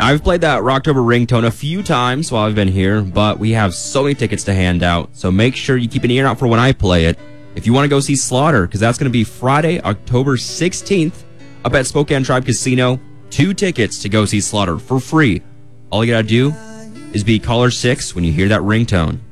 I've played that Rocktober ringtone a few times while I've been here, but we have so many tickets to hand out, so make sure you keep an ear out for when I play it. If you want to go see Slaughter, because that's going to be Friday, October 16th, up at Spokane Tribe Casino. 2 tickets to go see Slaughter for free. All you got to do is be caller 6 when you hear that ringtone.